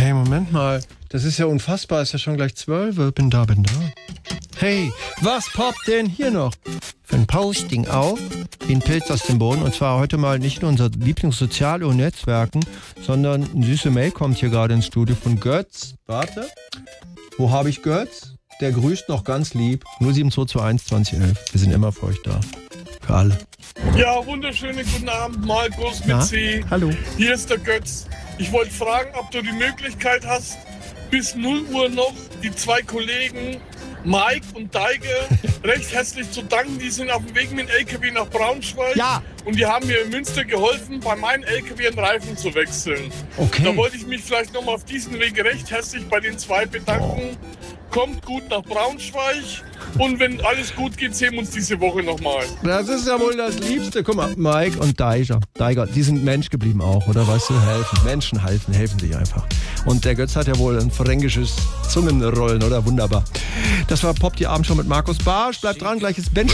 Hey, Moment mal. Das ist ja unfassbar. Ist ja schon gleich 12. Bin da. Hey, was poppt denn hier noch? Für ein Posting auf den Pilz aus dem Boden. Und zwar heute mal nicht nur unser Lieblingssoziale und Netzwerken, sondern eine süße Mail kommt hier gerade ins Studio von Götz. Warte. Wo habe ich Götz? Der grüßt noch ganz lieb. 07221 2011. Wir sind immer für euch da. Für alle. Ja, wunderschönen guten Abend, Markus mit C. Hallo. Hier ist der Götz. Ich wollte fragen, ob du die Möglichkeit hast, bis 0 Uhr noch die zwei Kollegen Mike und Deige recht herzlich zu danken. Die sind auf dem Weg mit dem LKW nach Braunschweig. Ja. Und die haben mir in Münster geholfen, bei meinem LKW einen Reifen zu wechseln. Okay. Da wollte ich mich vielleicht nochmal auf diesen Weg recht herzlich bei den zwei bedanken. Kommt gut nach Braunschweig. Und wenn alles gut geht, sehen wir uns diese Woche nochmal. Das ist ja wohl das Liebste. Guck mal, Mike und Deiger, die sind Mensch geblieben auch, oder? Weißt du, helfen. Menschen helfen sich einfach. Und der Götz hat ja wohl ein fränkisches Zungenrollen, oder? Wunderbar. Das war Pop die Abend schon mit Markus Barsch. Bleibt dran, gleich ist Ben